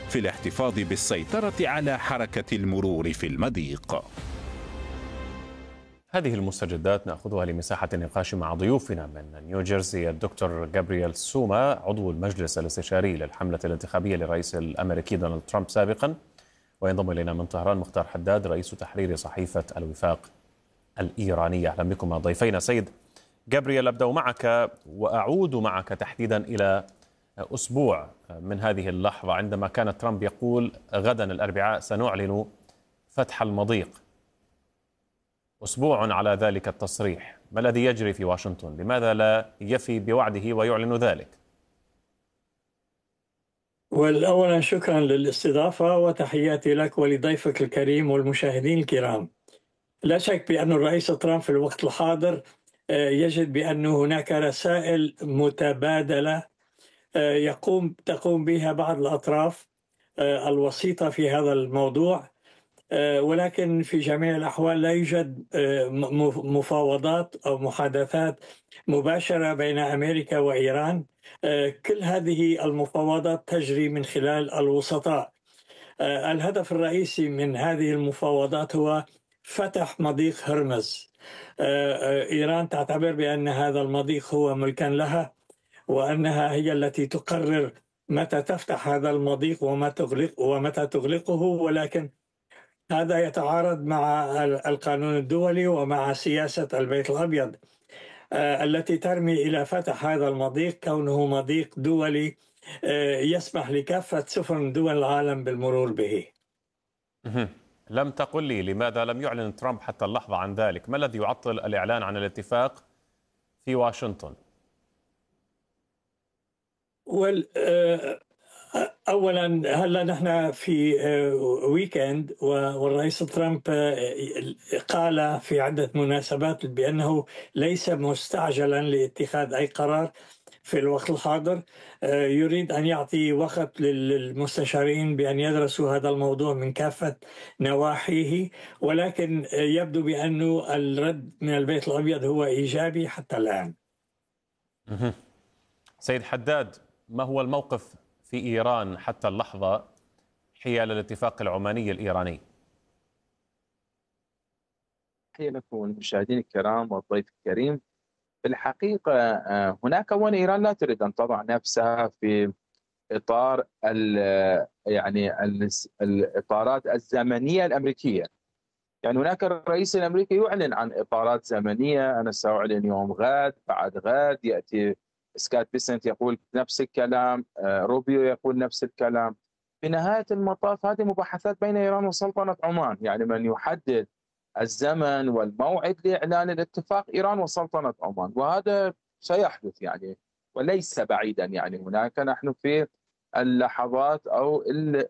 في الاحتفاظ بالسيطرة على حركة المرور في المضيق. هذه المستجدات نأخذها لمساحة النقاش مع ضيوفنا من نيوجيرسي الدكتور جابرييل سوما عضو المجلس الاستشاري للحملة الانتخابية للرئيس الأمريكي دونالد ترامب سابقا، وينضم إلينا من طهران مختار حداد رئيس تحرير صحيفة الوفاق الإيرانية. أهلا بكم ضيفينا. سيد جابرييل، أبدأ معك وأعود معك تحديدا إلى أسبوع من هذه اللحظة عندما كان ترامب يقول غدا الأربعاء سنعلن فتح المضيق. أسبوع على ذلك التصريح، ما الذي يجري في واشنطن؟ لماذا لا يفي بوعده ويعلن ذلك؟ أولا شكرا للاستضافة وتحياتي لك ولضيفك الكريم والمشاهدين الكرام. لا شك بأن الرئيس ترامب في الوقت الحاضر يجد بأن هناك رسائل متبادلة تقوم بها بعض الأطراف الوسيطة في هذا الموضوع، ولكن في جميع الأحوال لا يوجد مفاوضات أو محادثات مباشرة بين أمريكا وإيران. كل هذه المفاوضات تجري من خلال الوسطاء. الهدف الرئيسي من هذه المفاوضات هو فتح مضيق هرمز. إيران تعتبر بأن هذا المضيق هو ملكا لها، وأنها هي التي تقرر متى تفتح هذا المضيق ومتى تغلقه، ولكن هذا يتعارض مع القانون الدولي ومع سياسة البيت الأبيض التي ترمي إلى فتح هذا المضيق كونه مضيق دولي يسمح لكافة سفن دول العالم بالمرور به. لم تقل لي لماذا لم يعلن ترامب حتى اللحظة عن ذلك؟ ما الذي يعطل الإعلان عن الاتفاق في واشنطن؟ أولا هلا نحن في ويكند، والرئيس ترامب قال في عدة مناسبات بأنه ليس مستعجلا لاتخاذ أي قرار في الوقت الحاضر. يريد أن يعطي وقت للمستشارين بأن يدرسوا هذا الموضوع من كافة نواحيه، ولكن يبدو بأنه الرد من البيت الأبيض هو إيجابي حتى الآن. سيد حداد، ما هو الموقف في إيران حتى اللحظة حيال الاتفاق العماني الإيراني؟ تحية لكم والمشاهدين الكرام والضيف الكريم. في الحقيقة هناك إيران لا تريد أن تضع نفسها في إطار الإطارات الزمنية الأمريكية. يعني هناك الرئيس الأمريكي يعلن عن إطارات زمنية، أنا سأعلن يوم غد بعد غد، يأتي سكات بيسنت يقول نفس الكلام، روبيو يقول نفس الكلام. في نهاية المطاف هذه مباحثات بين إيران وسلطنة عمان، يعني من يحدد الزمن والموعد لإعلان الاتفاق إيران وسلطنة عمان، وهذا سيحدث يعني وليس بعيدا. يعني هناك نحن في اللحظات أو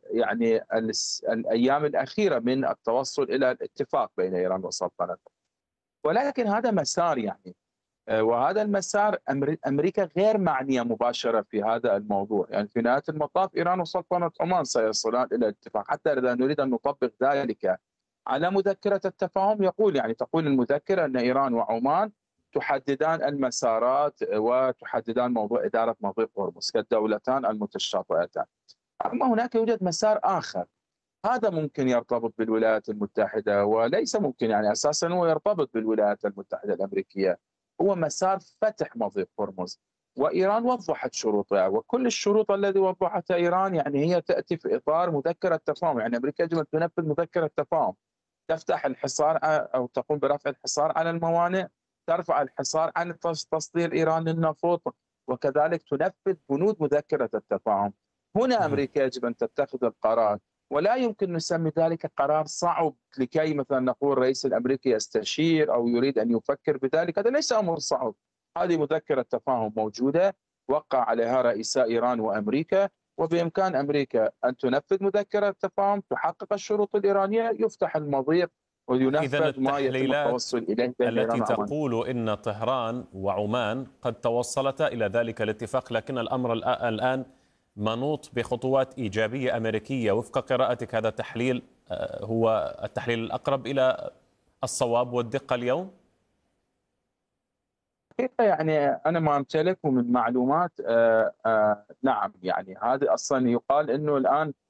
الأيام الأخيرة من التوصل إلى الاتفاق بين إيران وسلطنة، ولكن هذا مسار يعني، وهذا المسار أمريكا غير معنية مباشرة في هذا الموضوع. يعني في نهاية المطاف إيران وسلطنة عمان سيصلان إلى الاتفاق، حتى إذا نريد أن نطبق ذلك على مذكرة التفاهم تقول المذكرة أن إيران وعمان تحددان المسارات وتحددان موضوع إدارة مضيق هرمز كالدولتان المتشاطئتان. أما هناك يوجد مسار آخر، هذا ممكن يرتبط بالولايات المتحدة وليس ممكن، يعني أساسا هو يرتبط بالولايات المتحدة الأمريكية، هو مسار فتح مضيق هرمز. وإيران وضحت شروطها، وكل الشروط التي وضحتها إيران يعني هي تأتي في إطار مذكرة تفاهم. يعني أمريكا يجب أن تنفذ مذكرة تفاهم، تفتح الحصار أو تقوم برفع الحصار على الموانئ، ترفع الحصار عن تصدير إيران للنفط، وكذلك تنفذ بنود مذكرة التفاهم. هنا أمريكا يجب أن تتخذ القرار، ولا يمكن نسمي ذلك قرار صعب لكي مثلا نقول الرئيس الأمريكي يستشير أو يريد أن يفكر بذلك. هذا ليس أمر صعب، هذه مذكرة تفاهم موجودة وقع عليها رئيسا إيران وأمريكا، وبإمكان أمريكا أن تنفذ مذكرة التفاهم، تحقق الشروط الإيرانية، يفتح المضيق وينفذ ما يتم التوصل إليه بين إيران التي وعمان. تقول إن طهران وعمان قد توصلتا إلى ذلك الاتفاق، لكن الأمر الآن منوط بخطوات إيجابية أمريكية. وفق قراءتك هذا التحليل هو التحليل الأقرب إلى الصواب والدقة اليوم؟ يعني أنا ما أمتلكه من معلومات، نعم، يعني هذا أصلا يقال أنه الآن